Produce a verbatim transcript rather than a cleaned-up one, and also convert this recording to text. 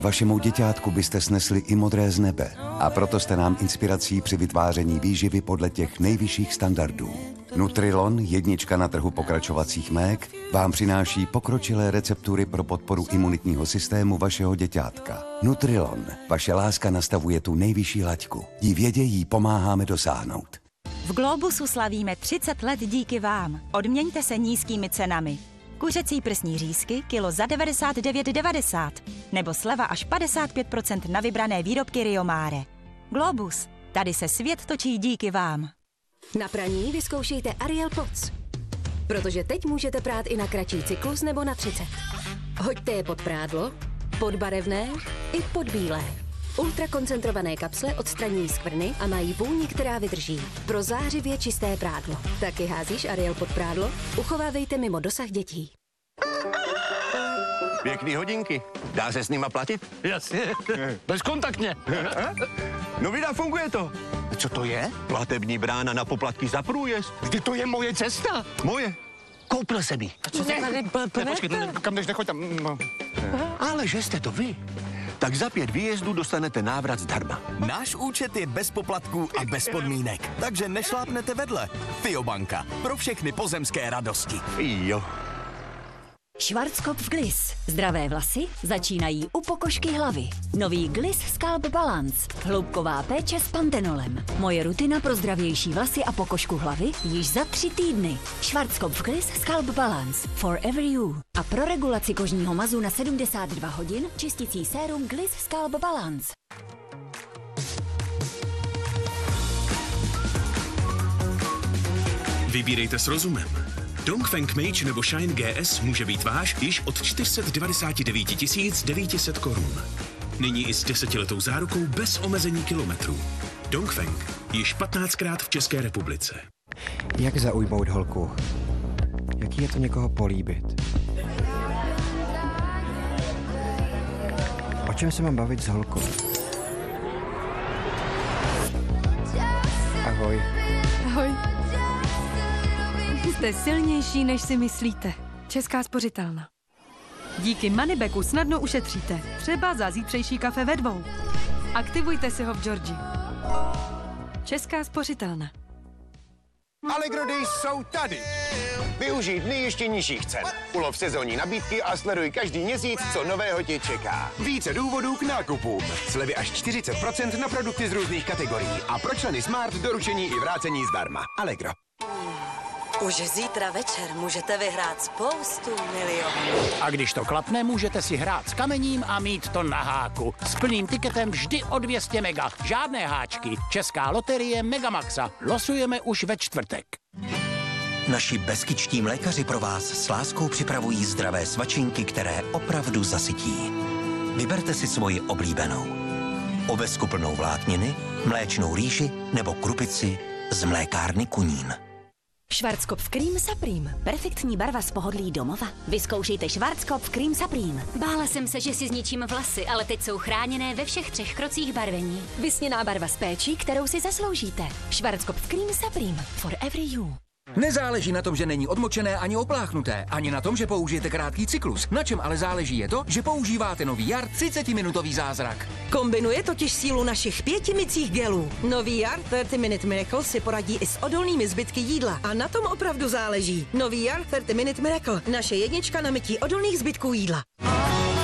Vašemu děťátku byste snesli i modré z nebe a proto jste nám inspirací při vytváření výživy podle těch nejvyšších standardů. Nutrilon, jednička na trhu pokračovacích mék, vám přináší pokročilé receptury pro podporu imunitního systému vašeho děťátka. Nutrilon, vaše láska nastavuje tu nejvyšší laťku. Jí vědě jí pomáháme dosáhnout. V Globusu slavíme třicet let díky vám. Odměňte se nízkými cenami. Kuřecí prsní řízky kilo za devadesát devět devadesát nebo sleva až padesát pět procent na vybrané výrobky Rio Mare. Globus, tady se svět točí díky vám. Na praní vyzkoušejte Ariel Pods, protože teď můžete prát i na kratší cyklus nebo na třicet. Hoďte je pod prádlo, pod barevné i pod bílé. Ultrakoncentrované kapsle odstraňují skvrny a mají vůni, která vydrží. Pro zářivě čisté prádlo. Taky házíš Ariel pod prádlo? Uchovávejte mimo dosah dětí. Pěkný hodinky. Dá se s nima platit? Jasně. Bezkontaktně. No vida, funguje to. Co to je? Platební brána na poplatky za průjezd. Vždyť to je moje cesta. Moje. Koupil jsem ji. A co se tady plete? Počkej, kam jdeš, nechoď tam. No. Ale že jste to vy. Tak za pět výjezdů dostanete návrat zdarma. Náš účet je bez poplatků a bez podmínek, takže nešlápnete vedle. Fiobanka. Pro všechny pozemské radosti. Jo. Schwarzkopf Gliss. Zdravé vlasy začínají u pokožky hlavy. Nový Gliss Scalp Balance. Hloubková péče s pantenolem. Moje rutina pro zdravější vlasy a pokožku hlavy již za tři týdny. Schwarzkopf Gliss Scalp Balance. Forever you. A pro regulaci kožního mazu na sedmdesát dva hodin čisticí sérum Gliss Scalp Balance. Vybírejte s rozumem. Dongfeng Mage nebo Shine G S může být váš již od čtyři sta devadesát devět tisíc devět set korun. Nyní i s desetiletou zárukou bez omezení kilometrů. Dongfeng již patnáctkrát v České republice. Jak zaujmout holku? Jaký je to někoho políbit? O čem se mám bavit s holkou? Ahoj. Ahoj. Jste silnější, než si myslíte. Česká spořitelna. Díky Moneybacku snadno ušetříte. Třeba za zítřejší kafe ve dvou. Aktivujte si ho v Georgii. Česká spořitelna. Allegro Days jsou tady. Využij dny ještě nižších cen. Ulov sezónní nabídky a sleduj každý měsíc, co nového tě čeká. Více důvodů k nákupům. Slevy až čtyřicet procent na produkty z různých kategorií. A pro členy Smart doručení i vrácení zdarma. Allegro. Už zítra večer můžete vyhrát spoustu milionů. A když to klapne, můžete si hrát s kamením a mít to na háku. S plným tiketem vždy o dvě stě mega. Žádné háčky. Česká loterie Megamaxa. Losujeme už ve čtvrtek. Naši beskyčtí mlékaři pro vás s láskou připravují zdravé svačinky, které opravdu zasytí. Vyberte si svoji oblíbenou. Ovesku plnou vlákniny, mléčnou rýži nebo krupici z mlékárny Kunín. Schwarzkopf Cream Supreme. Perfektní barva z pohodlí domova. Vyzkoušejte Schwarzkopf Cream Supreme. Bála jsem se, že si zničím vlasy, ale teď jsou chráněné ve všech třech krocích barvení. Vysněná barva s péčí, kterou si zasloužíte. Schwarzkopf Cream Supreme. Forever you. Nezáleží na tom, že není odmočené ani opláchnuté, ani na tom, že použijete krátký cyklus. Na čem ale záleží je to, že používáte nový Jar třicetiminutový zázrak. Kombinuje totiž sílu našich pěti mycích gelů. Nový Jar třicet Minute Miracle si poradí i s odolnými zbytky jídla. A na tom opravdu záleží. Nový Jar třicet Minute Miracle. Naše jednička na mytí odolných zbytků jídla.